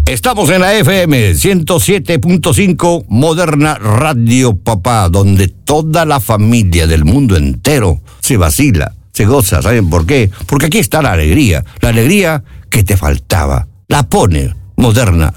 Estamos en la FM 107.5 Moderna Radio Papá, donde toda la familia del mundo entero se vacila, se goza. ¿Saben por qué? Porque aquí está la alegría que te faltaba. La pone Moderna